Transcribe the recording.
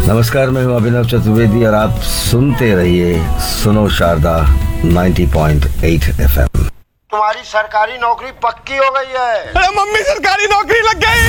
नमस्कार, मैं हूं अभिनव चतुर्वेदी और आप सुनते रहिए सुनो शारदा 90.8 FM। तुम्हारी सरकारी नौकरी पक्की हो गई है। अरे मम्मी सरकारी नौकरी लग गई।